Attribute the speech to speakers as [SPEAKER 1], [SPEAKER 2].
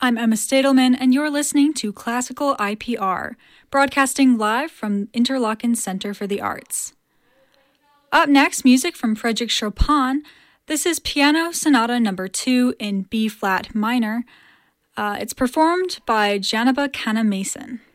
[SPEAKER 1] I'm Emma Stadelman, and you're listening to Classical IPR, broadcasting live from Interlochen Center for the Arts. Up next, music from Frédéric Chopin. This is Piano Sonata No. 2 in B-flat minor. It's performed by Janaba Canna-Mason.